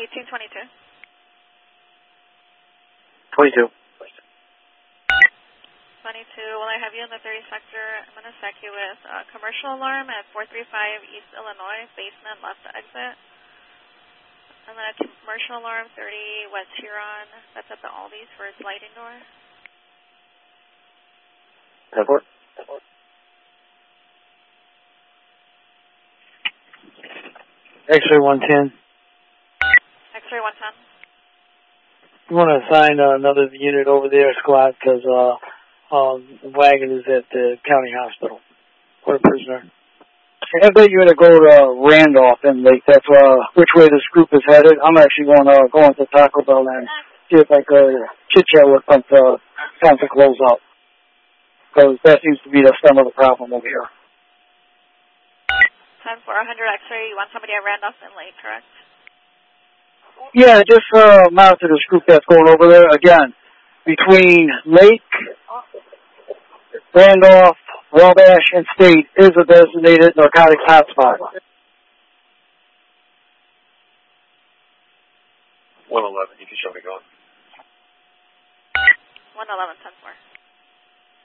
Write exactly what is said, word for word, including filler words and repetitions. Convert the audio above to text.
eighteen twenty-two. twenty-two. twenty-two, well, I have you in the thirty sector. I'm going to sec you with uh, commercial alarm at four three five East Illinois, basement, left exit. And then a commercial alarm, thirty West Huron. That's at the Aldi's for a sliding door. ten four. X-ray one ten. X-ray one ten. You want to assign uh, another unit over there, squad, because uh, um, the wagon is at the county hospital for a prisoner. Have that unit go to Randolph and Lake. That's uh, which way this group is headed. I'm actually going to uh, go into Taco Bell and see if I could chit-chat with them to time to close up. Because that seems to be the stem of the problem over here. ten four hundred X-ray, you want somebody at Randolph and Lake, correct? Yeah, just uh, monitor this group that's going over there. Again, between Lake, Randolph, Wabash, and State is a designated narcotics hotspot. one eleven, you can show me going. one eleven, ten four.